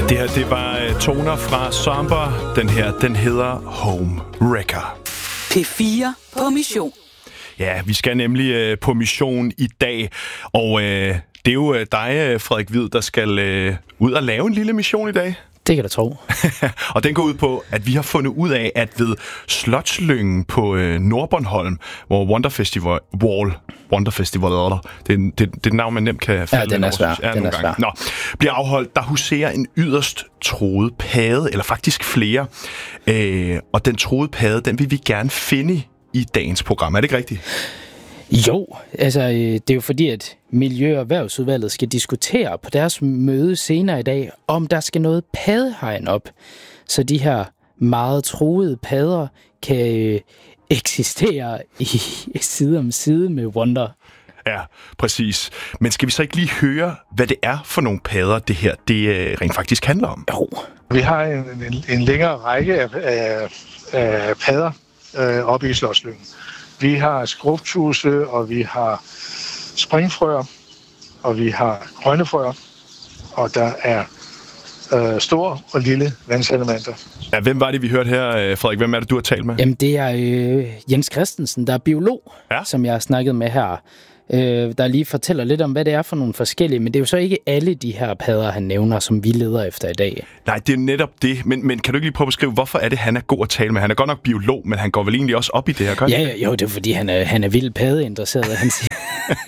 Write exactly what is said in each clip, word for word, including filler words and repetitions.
Det her, det var uh, toner fra Somber. Den her, den hedder Home Wrecker. P fire på mission. Ja, vi skal nemlig uh, på mission i dag. Og uh, det er jo uh, dig, Frederik Hvid, der skal uh, ud og lave en lille mission i dag. Det kan du tro. Og den går ud på, at vi har fundet ud af, at ved Slotslyngen på øh, Nordbornholm, hvor Wonder Festival, Wall, Wonder Festival, det er det, det navn, man nemt kan falde. Ja, den er svær. Ja, den er svær. Nå, bliver afholdt, der huserer en yderst truet padde, eller faktisk flere. Øh, og den truede padde, den vil vi gerne finde i dagens program. Er det ikke rigtigt? Jo, altså det er jo fordi, at Miljø- og Erhvervsudvalget skal diskutere på deres møde senere i dag, om der skal noget paddehegn op, så de her meget truede padder kan øh, eksistere i, side om side med Wonder. Ja, præcis. Men skal vi så ikke lige høre, hvad det er for nogle padder, det her det øh, rent faktisk handler om? Jo. Vi har en, en, en længere række af, af, af padder øh, oppe i Slotslyngen. Vi har skrubtuse, og vi har springfrøer, og vi har grønne frøer, og der er øh, store og lille vandsalamandre. Ja, hvem var det, vi hørte her, Frederik? Hvem er det, du har talt med? Jamen, det er øh, Jens Christensen, der er biolog, ja. Som jeg har snakket med her. Øh, der lige fortæller lidt om, hvad det er for nogle forskellige, men det er jo så ikke alle de her padder, han nævner, som vi leder efter i dag. Nej, det er netop det. Men, men kan du ikke lige prøve at beskrive, hvorfor er det, han er god at tale med? Han er godt nok biolog, men han går vel egentlig også op i det her, gør Ja, ja, jo, det er fordi, han er, han er vildt paddeinteresseret. Han siger,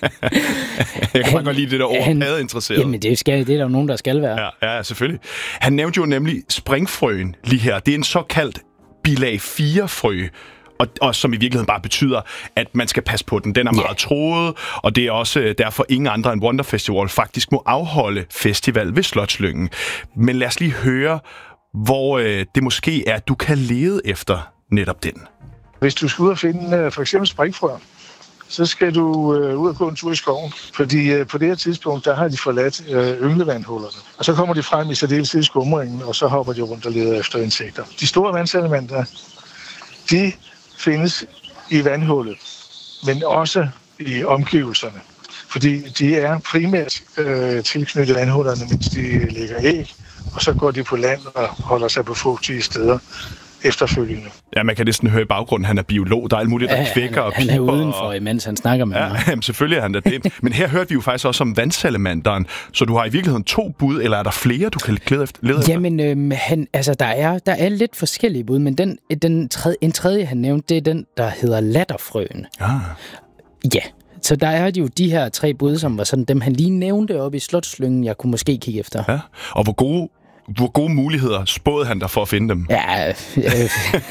jeg kan han, godt lide det der ord, han, paddeinteresseret. Jamen, det, skal, det er der jo nogen, der skal være. Ja, ja, selvfølgelig. Han nævnte jo nemlig springfrøen lige her. Det er en såkaldt bilag fire frø. Og, og som i virkeligheden bare betyder, at man skal passe på den. Den er meget yeah. troet, og det er også derfor ingen andre end Wonder Festival faktisk må afholde festival ved Slotslyngen. Men lad os lige høre, hvor øh, det måske er, at du kan lede efter netop den. Hvis du skal ud og finde øh, for eksempel springfrøer, så skal du øh, ud og gå en tur i skoven. Fordi øh, på det her tidspunkt, der har de forladt øh, ynglevandhullerne. Og så kommer de frem i særdeleshed i skumringen, og så hopper de rundt og leder efter insekter. De store vandsalamandre, de findes i vandhullet, men også i omgivelserne. Fordi de er primært øh, tilknyttet vandhullerne, mens de lægger æg, og så går de på land og holder sig på fugtige steder efterfølgende. Ja, man kan næsten høre i baggrunden, han er biolog. Der er alt muligt, der ja, kvækker og piper. Han er udenfor, og... mens han snakker med ja, mig. Jamen, selvfølgelig er han da det. Men her hørte vi jo faktisk også om vandsalamanderen. Så du har i virkeligheden to bud, eller er der flere, du kan lede efter? Lede Jamen, øh, han, altså, der er, der er lidt forskellige bud, men den, den tredje, en tredje, han nævnte, det er den, der hedder latterfrøen. Ah. Ja, så der er jo de her tre bud, som var sådan dem, han lige nævnte oppe i Slotslyngen, jeg kunne måske kigge efter. Ja, og hvor gode Hvor gode muligheder spåede han der for at finde dem? Ja, øh,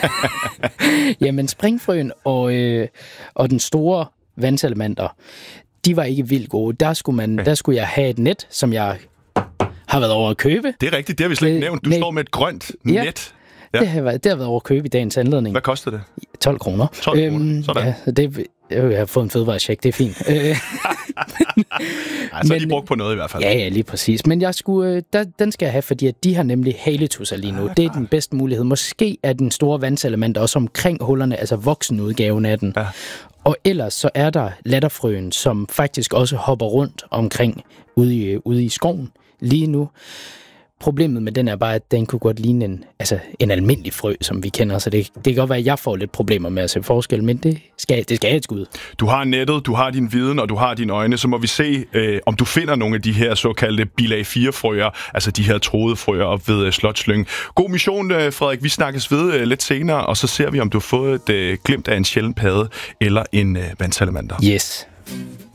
jamen springfrøen og, øh, og den store vandsalamander, de var ikke vildt gode. Der skulle, man, der skulle jeg have et net, som jeg har været over at købe. Det er rigtigt, det har vi slet ikke nævnt. Du Nej. står med et grønt ja, net. Ja, det har, været, det har været over at købe i dagens anledning. Hvad koster det? tolv kroner. tolv kroner, øhm, sådan. Ja, det, jeg har fået en fødevarecheck, det er fint. Ej, så er de brugt på noget i hvert fald. Ja, ja, lige præcis. Men jeg skulle, der, den skal jeg have, fordi at de har nemlig haletusser lige nu. Ja, det er den bedste mulighed. Måske er den store vandsalamander også omkring hullerne, altså voksenudgaven af den. Ja. Og ellers så er der latterfrøen, som faktisk også hopper rundt omkring ude i, ude i skoven lige nu. Problemet med den er bare, at den kunne godt ligne en, altså en almindelig frø, som vi kender, så det, det kan godt være, at jeg får lidt problemer med at se forskel, men det skal, det skal have et skud. Du har nettet, du har din viden, og du har dine øjne, så må vi se, øh, om du finder nogle af de her såkaldte bilag fire frøer, altså de her troede frøer op ved øh, Slotslyngen. God mission, øh, Frederik. Vi snakkes ved øh, lidt senere, og så ser vi, om du har fået et øh, glimt af en sjælden padde eller en øh, vandsalamander. Yes.